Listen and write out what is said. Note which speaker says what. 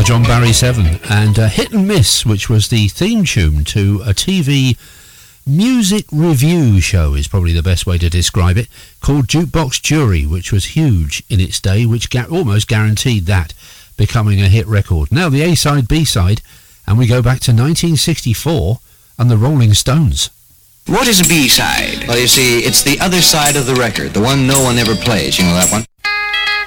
Speaker 1: John Barry 7, and Hit and Miss, which was the theme tune to a TV music review show, is probably the best way to describe it, called Jukebox Jury, which was huge in its day, which almost guaranteed that becoming a hit record. Now the A-side, B-side, and we go back to 1964 and the Rolling Stones.
Speaker 2: What is a B-side?
Speaker 3: Well, you see, it's the other side of the record, the one no one ever plays. You know that one?